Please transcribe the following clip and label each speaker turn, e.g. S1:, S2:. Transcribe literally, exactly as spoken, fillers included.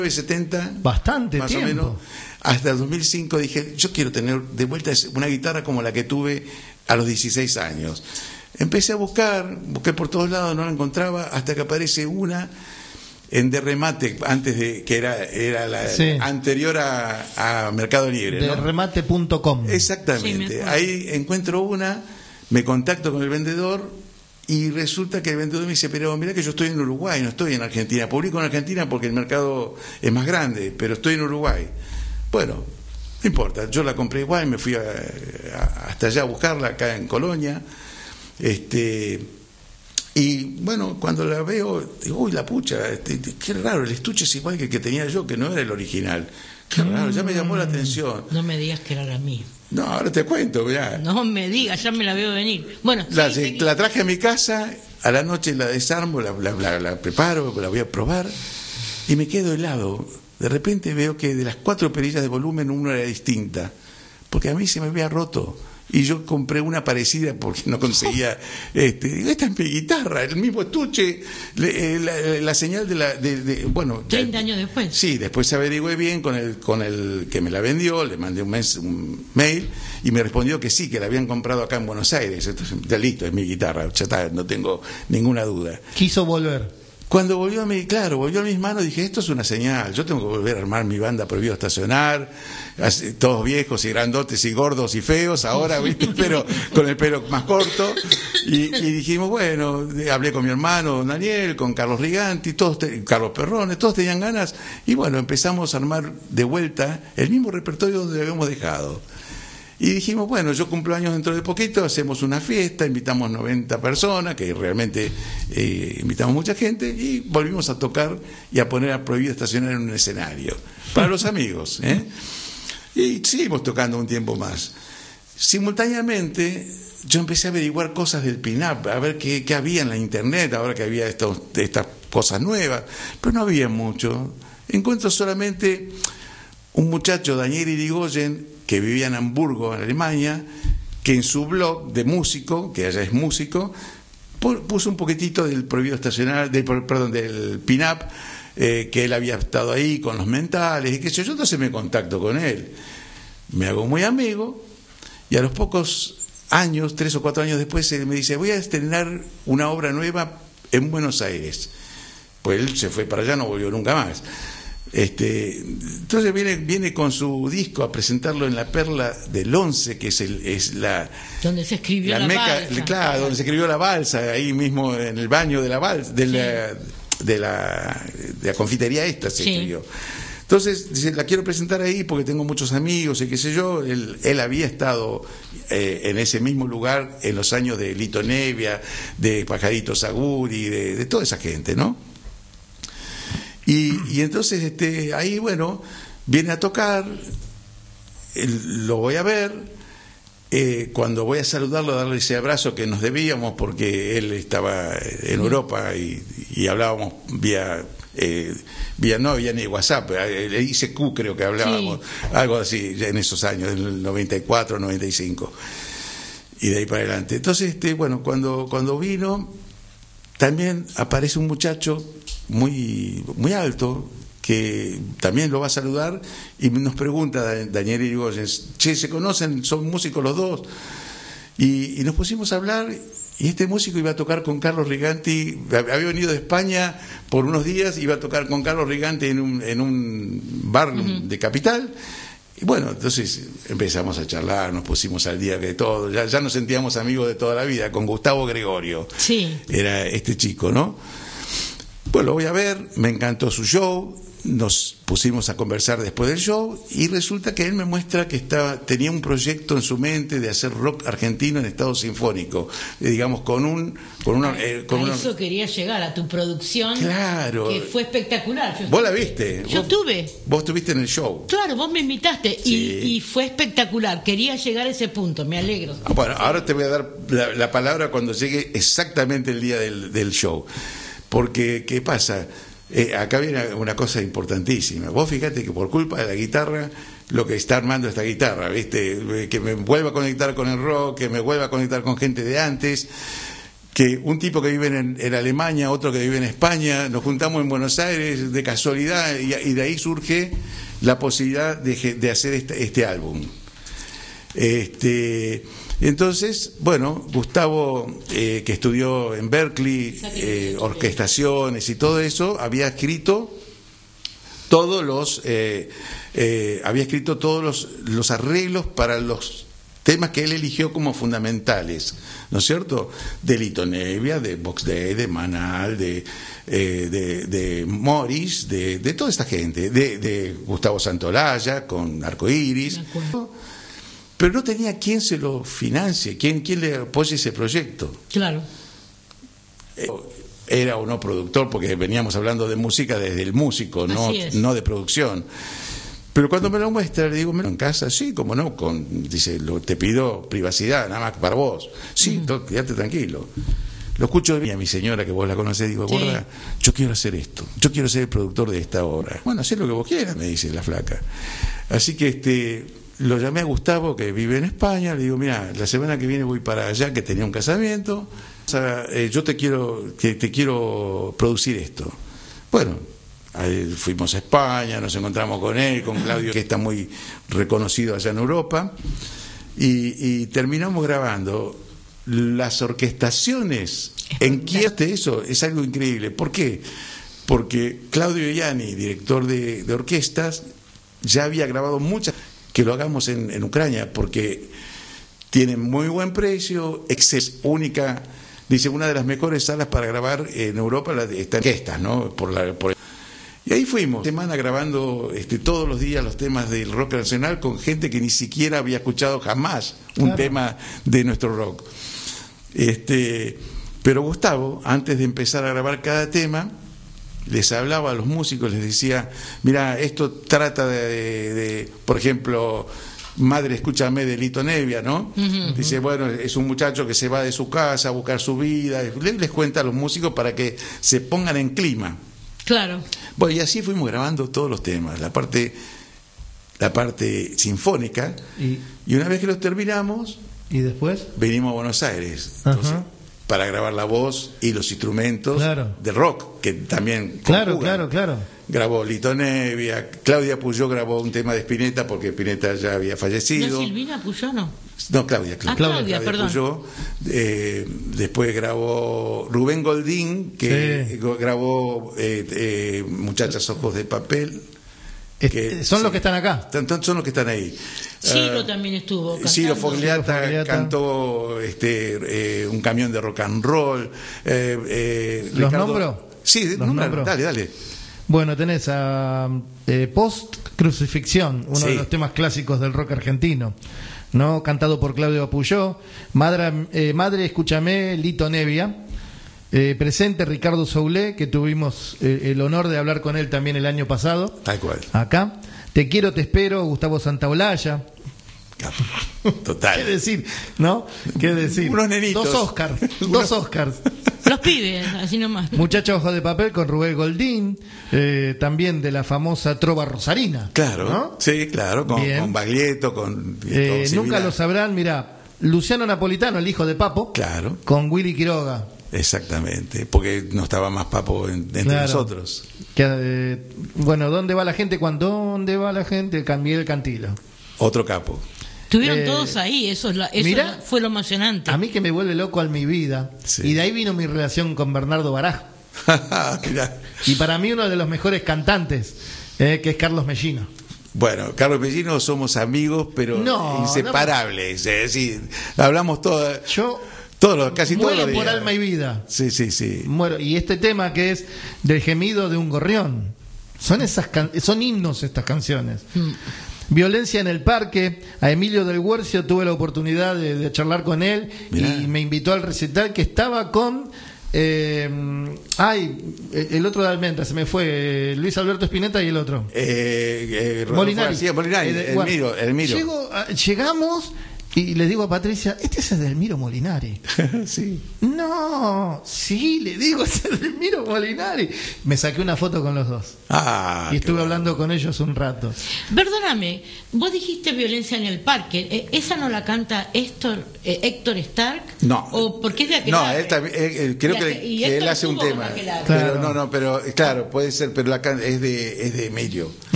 S1: setenta,
S2: bastante
S1: más
S2: tiempo.
S1: o menos, hasta el dos mil cinco dije, yo quiero tener de vuelta una guitarra como la que tuve a los dieciséis años. Empecé a buscar, busqué por todos lados, no la encontraba, hasta que aparece una en De Remate, antes de que era era la sí. anterior a, a Mercado Libre, ¿no?
S2: de remate punto com.
S1: Exactamente. Sí, ahí encuentro una, me contacto con el vendedor y resulta que el vendedor me dice, pero mira que yo estoy en Uruguay, no estoy en Argentina. Publico en Argentina porque el mercado es más grande, pero estoy en Uruguay. Bueno, no importa, yo la compré igual, me fui a, a, hasta allá a buscarla, acá en Colonia. Este, y bueno, cuando la veo, digo, uy, la pucha, este, qué raro, el estuche es igual que el que tenía yo, que no era el original. Qué raro, ya me llamó la atención.
S3: No me digas que era la mía.
S1: No, ahora te cuento, mirá.
S3: No me digas, ya me la veo venir. Bueno,
S1: la,
S3: sí,
S1: sí, la traje a mi casa, a la noche la desarmo, la, la, la, la preparo, la voy a probar y me quedo helado. De repente veo que de las cuatro perillas de volumen una era distinta, porque a mí se me había roto. Y yo compré una parecida porque no conseguía. Este, digo, esta es mi guitarra, el mismo estuche, le, la, la señal de la. De, de, bueno,
S3: treinta años después.
S1: Sí, después averigüé bien con el con el que me la vendió, le mandé un, mes, un mail y me respondió que sí, que la habían comprado acá en Buenos Aires. Entonces, ya listo, es mi guitarra, ya está, no tengo ninguna duda.
S2: Quiso volver.
S1: Cuando volvió a mi, claro, volvió a mis manos, dije, esto es una señal, yo tengo que volver a armar mi banda Prohibido Estacionar, todos viejos y grandotes y gordos y feos, ahora, ¿viste? Pero con el pelo más corto, y, y dijimos, bueno, hablé con mi hermano, don Daniel, con Carlos Riganti, todos te, Carlos Perrone, todos tenían ganas, y bueno, empezamos a armar de vuelta el mismo repertorio donde habíamos dejado. Y dijimos, bueno, yo cumplo años dentro de poquito, hacemos una fiesta, invitamos noventa personas, que realmente eh, invitamos mucha gente, y volvimos a tocar y a poner a Prohibido Estacionar en un escenario, para los amigos, ¿eh? Y seguimos tocando un tiempo más. Simultáneamente, yo empecé a averiguar cosas del pin-up, a ver qué, qué había en la internet, ahora que había estos, estas cosas nuevas, pero no había mucho. Encuentro solamente un muchacho, Daniel Irigoyen, que vivía en Hamburgo, en Alemania, que en su blog de músico, que allá es músico, puso un poquitito del Prohibido Estacionar, del, perdón, del pin-up, eh, que él había estado ahí con los mentales, y qué sé yo. Yo entonces me contacto con él, me hago muy amigo, y a los pocos años, tres o cuatro años después, él me dice, voy a estrenar una obra nueva en Buenos Aires. Pues él se fue para allá, no volvió nunca más. Este, entonces viene, viene con su disco a presentarlo en la Perla del Once, que es, el, es la...
S3: Donde se escribió la, la meca, balsa.
S1: Claro, donde se escribió la balsa, ahí mismo en el baño de la balsa, de, sí. la, de, la, de la confitería esta se sí. escribió. Entonces, dice, la quiero presentar ahí porque tengo muchos amigos y qué sé yo. Él, él había estado eh, en ese mismo lugar en los años de Lito Nevia, de Pajarito Saguri, de, de toda esa gente, ¿no? Y, y entonces este, ahí, bueno, viene a tocar, el, lo voy a ver, eh, cuando voy a saludarlo, darle ese abrazo que nos debíamos, porque él estaba en Europa y, y hablábamos vía, eh, vía no había ni WhatsApp, el I C Q creo que hablábamos, sí. algo así, en esos años, en el noventa y cuatro, noventa y cinco, y de ahí para adelante. Entonces, este, bueno, cuando, cuando vino, también aparece un muchacho muy muy alto que también lo va a saludar y nos pregunta Daniel Irigoyen, che, ¿se conocen? ¿Son músicos los dos? Y, y nos pusimos a hablar, y este músico iba a tocar con Carlos Riganti, había venido de España por unos días, iba a tocar con Carlos Riganti en un, en un bar uh-huh. de Capital. Y bueno, entonces empezamos a charlar, nos pusimos al día de todo, ya, ya nos sentíamos amigos de toda la vida, con Gustavo Gregorio.
S3: Sí.
S1: Era este chico, ¿no? Pues lo voy a ver, me encantó su show, nos pusimos a conversar después del show y resulta que él me muestra que estaba, tenía un proyecto en su mente de hacer rock argentino en estado sinfónico, digamos, con un... Con una, eh, con
S3: a
S1: una...
S3: eso quería llegar, a tu producción,
S1: claro,
S3: que fue espectacular. Yo
S1: ¿Vos la viste?
S3: Yo
S1: ¿Vos,
S3: tuve.
S1: Vos estuviste en el show.
S3: Claro, vos me invitaste
S1: sí.
S3: y, y fue espectacular, quería llegar a ese punto, me alegro.
S1: Ah, bueno, sí. Ahora te voy a dar la, la palabra cuando llegue exactamente el día del, del show. Porque, ¿qué pasa? Eh, acá viene una cosa importantísima. Vos fíjate que por culpa de la guitarra, lo que está armando esta guitarra, ¿viste? Que me vuelva a conectar con el rock, que me vuelva a conectar con gente de antes. que un tipo que vive en, en Alemania, otro que vive en España, nos juntamos en Buenos Aires de casualidad y, y de ahí surge la posibilidad de, de hacer este, este álbum. Este, entonces, bueno, Gustavo, eh, que estudió en Berkeley, eh, orquestaciones y todo eso, había escrito todos los, eh, eh, había escrito todos los, los arreglos para los temas que él eligió como fundamentales, ¿no es cierto? De Lito Nebbia, de Box Day, de Manal, de, eh, de, de Morris, de, de toda esta gente, de, de Gustavo Santolaya con Arcoiris, pero no tenía quien se lo financie, quien, quien le apoye ese proyecto.
S3: Claro.
S1: Era o no productor, porque veníamos hablando de música desde el músico, no, no de producción. Pero cuando me lo muestra, le digo, ¿me lo en casa? Sí, como no, con, dice, lo, te pido privacidad, nada más para vos. Sí, uh -huh. Quédate tranquilo. Lo escucho de mí a mi señora, que vos la conocés, digo, sí. Gorda, yo quiero hacer esto, yo quiero ser el productor de esta obra. Bueno, hacé lo que vos quieras, me dice la flaca. Así que este lo llamé a Gustavo, que vive en España, le digo, mira, la semana que viene voy para allá, que tenía un casamiento, o sea, eh, yo te quiero, que te quiero producir esto. Bueno, ahí fuimos a España, nos encontramos con él, con Claudio, que está muy reconocido allá en Europa, y, y terminamos grabando las orquestaciones en Quiete. Eso es algo increíble. ¿Por qué? Porque Claudio Ianni, director de, de orquestas, ya había grabado muchas, que lo hagamos en, en Ucrania, porque tienen muy buen precio, es única, dice, una de las mejores salas para grabar en Europa, la de, está en orquestas, ¿no? Por la, por Y ahí fuimos, semana grabando este, todos los días los temas del rock nacional con gente que ni siquiera había escuchado jamás un claro. tema de nuestro rock. Este, pero Gustavo, antes de empezar a grabar cada tema, les hablaba a los músicos, les decía, mira, esto trata de, de, de por ejemplo, Madre, escúchame, de Lito Nebbia, ¿no? Uh-huh. Dice, bueno, es un muchacho que se va de su casa a buscar su vida, les, les cuenta a los músicos para que se pongan en clima.
S3: Claro.
S1: Bueno, y así fuimos grabando todos los temas, la parte la parte sinfónica, y, y una vez que los terminamos,
S2: ¿y después?
S1: Venimos a Buenos Aires, entonces, uh-huh. para grabar la voz y los instrumentos
S2: claro.
S1: de rock, que también
S2: claro, claro, claro.
S1: Grabó Lito Nebbia, Claudia Puyó grabó un tema de Spinetta porque Spinetta ya había fallecido.
S3: ¿No Silvina Puyó, no?
S1: No, Claudia, Claudia,
S3: ah, Claudia,
S1: Claudia
S3: perdón.
S1: Puyó. Eh, después grabó Rubén Goldín, que sí. grabó eh, eh, Muchachas Ojos de Papel.
S2: Que, son sí, los que están acá.
S1: Son los que están ahí.
S3: Ciro uh, también estuvo cantando.
S1: Ciro Fogliata cantó este, eh, un camión de rock and roll. Eh, eh,
S2: ¿Los
S1: Ricardo...
S2: nombro?
S1: Sí,
S2: ¿Los
S1: nombra,
S2: nombro?
S1: Dale, dale.
S2: Bueno, tenés a eh, Post Crucifixión, uno sí. de los temas clásicos del rock argentino, ¿no? Cantado por Claudio Puyó. Madre, eh, Madre escúchame, Lito Nebbia. Eh, presente Ricardo Soulé, que tuvimos eh, el honor de hablar con él también el año pasado.
S1: Tal cual.
S2: Acá. Te quiero, te espero, Gustavo Santaolalla.
S1: Total.
S2: ¿Qué decir? ¿No? ¿Qué decir?
S1: Unos nenitos.
S2: Dos Oscars. Dos Oscars.
S3: Los pibes, así nomás.
S2: Muchachos Ojos de Papel con Rubén Goldín, eh, también de la famosa Trova Rosarina.
S1: Claro,
S2: ¿no?
S1: Sí, claro, con, con Baglietto, con...
S2: Eh, nunca lo sabrán, mirá, Luciano Napolitano, el hijo de Papo,
S1: claro,
S2: con Willy Quiroga.
S1: Exactamente, porque no estaba más Papo en, entre claro. nosotros.
S2: Que, eh, bueno, ¿dónde va la gente? Cuando ¿dónde va la gente? Miguel Cantilo.
S1: Otro capo.
S3: Estuvieron
S2: eh,
S3: todos ahí, eso, es la, eso
S2: mirá,
S3: fue lo emocionante.
S2: A mí que me vuelve loco a mi vida, sí. y de ahí vino mi relación con Bernardo Baraj. Y para mí uno de los mejores cantantes, eh, que es Carlos Mellino.
S1: Bueno, Carlos Mellino somos amigos, pero no, inseparables. No, es decir, hablamos todo.
S2: Yo
S1: todo lo, casi
S2: muero
S1: todos los días.
S2: Por alma y vida.
S1: Sí, sí, sí.
S2: Muero. Y este tema que es del gemido de un gorrión. Son esas can son himnos estas canciones. Mm. Violencia en el Parque. A Emilio del Guercio tuve la oportunidad de, de charlar con él. Mirá. Y me invitó al recital que estaba con eh, ay, el otro de Almendra, se me fue, Luis Alberto Spinetta y el otro
S1: eh, eh,
S2: Molinari,
S1: sí, Molinari,
S2: eh,
S1: Elmiro, Elmiro.
S2: Llego, llegamos Y le digo a Patricia, este es Edelmiro Molinari.
S1: Sí.
S2: No, sí, le digo, es Edelmiro Molinari. Me saqué una foto con los dos.
S1: Ah,
S2: y estuve
S1: qué
S2: hablando con ellos un rato.
S3: Perdóname, vos dijiste Violencia en el Parque. Eh, ¿Esa no la canta Héctor, eh, Héctor Stark?
S1: No.
S3: ¿O porque es de aquel
S1: No, él también, él- él- creo que,
S3: y
S1: que él
S3: Héctor
S1: hace un
S3: estuvo con
S1: tema.
S3: Aquelarre.
S1: Pero
S2: Claro.
S1: no, no, pero claro, puede ser, pero la can- es de es de Emilio.